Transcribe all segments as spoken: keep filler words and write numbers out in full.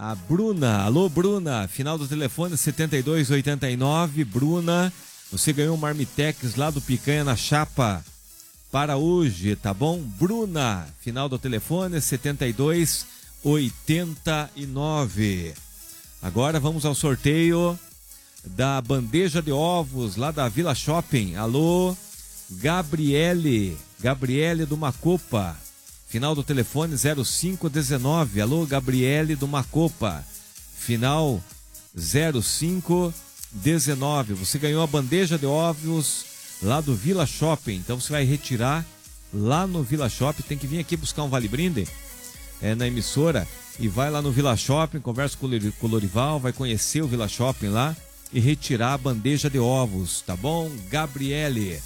a Bruna. Alô, Bruna. Final do telefone setenta e dois oitenta e nove. Bruna, você ganhou um Marmitex lá do Picanha na Chapa para hoje, tá bom? Bruna, final do telefone setenta e dois oitenta e nove. Agora vamos ao sorteio da bandeja de ovos lá da Vila Shopping. Alô, Gabriele. Gabriele do Macopa. Final do telefone zero cinco dezenove. Alô, Gabriele do Macopa. Final zero cinco dezenove. Você ganhou a bandeja de ovos lá do Vila Shopping. Então você vai retirar lá no Vila Shopping. Tem que vir aqui buscar um Vale Brinde é, na emissora. E vai lá no Vila Shopping, conversa com o Lorival, vai conhecer o Vila Shopping lá e retirar a bandeja de ovos, tá bom? Gabriele.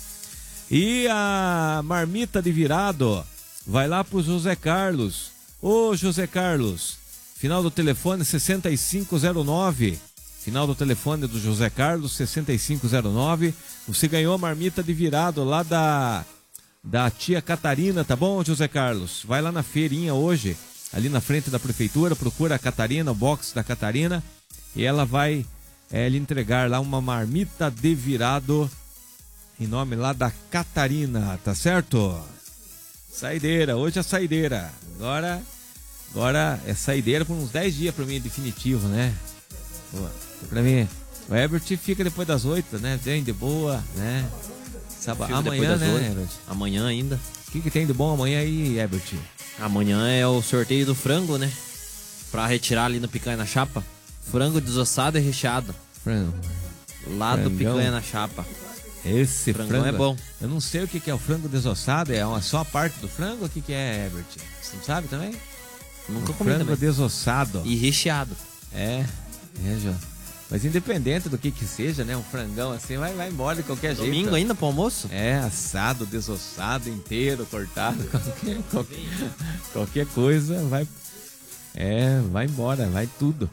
E a marmita de virado vai lá pro José Carlos. Ô José Carlos, final do telefone sessenta e cinco zero nove. Final do telefone do José Carlos, sessenta e cinco zero nove. Você ganhou a marmita de virado lá da, da tia Catarina, tá bom, José Carlos? Vai lá na feirinha hoje, ali na frente da prefeitura, procura a Catarina, o box da Catarina, e ela vai é, lhe entregar lá uma marmita de virado em nome lá da Catarina, tá certo? Saideira, hoje é saideira. Agora, agora é saideira por uns dez dias pra mim, definitivo, né? Boa. Pra mim, o Herbert fica depois das oito, né? Vem de boa, né? Sábado, amanhã, né, Herbert? Amanhã ainda. O que, que tem de bom amanhã aí, Herbert? Amanhã é o sorteio do frango, né? Pra retirar ali no Picanha na Chapa. Frango desossado e recheado. Frango. Lá Frangão. do Picanha na Chapa. Esse Frangão frango é bom. Eu não sei o que, que é o frango desossado. É uma, só a parte do frango? O que, que é, Herbert? Você não sabe também? Nunca o comi frango também. desossado. E recheado. É, é, João. Mas independente do que que seja, né? Um frangão assim vai, vai embora de qualquer jeito. Domingo ainda pro almoço? É, assado, desossado, inteiro, cortado, qualquer, qualquer, qualquer coisa vai. É, vai embora, vai tudo.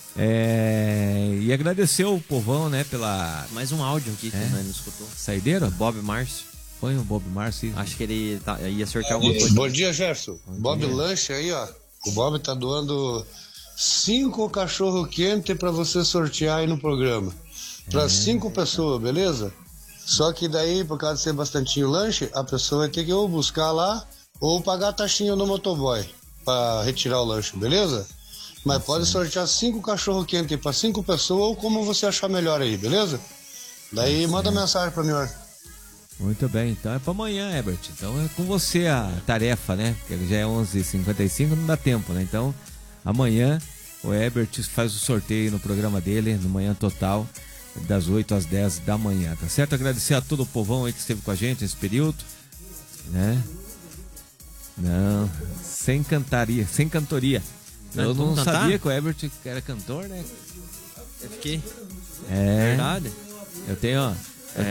É, e agradecer o povão, né, pela. Mais um áudio aqui que É? nós não escutou. Saideiro? Bob Márcio. Põe o Bob Márcio. Acho que ele tá, ia sortear alguma coisa. Bom dia, Jefferson. Bom Bob dia. Lanche aí, ó. O Bob tá doando cinco cachorro quente pra você sortear aí no programa. Pra É. cinco pessoas, beleza? Só que daí, por causa de ser bastantinho lanche, a pessoa vai ter que ou buscar lá ou pagar a taxinha no motoboy pra retirar o lanche, beleza? Mas Tá pode certo. sortear cinco cachorro quente pra cinco pessoas ou como você achar melhor aí, beleza? Daí Tá manda certo. mensagem pra mim, ó. Muito bem, então é pra amanhã, Herbert. Então é com você a tarefa, né? Porque já é onze e cinquenta e cinco, não dá tempo, né? Então amanhã o Herbert faz o sorteio no programa dele, no Manhã Total, das oito às dez da manhã, tá certo? Agradecer a todo o povão aí que esteve com a gente nesse período, né? Não, sem cantaria, sem cantoria. Não, Eu não vamos cantar? sabia que o Herbert era cantor, né? Eu fiquei. É, Verdade. eu tenho, ó.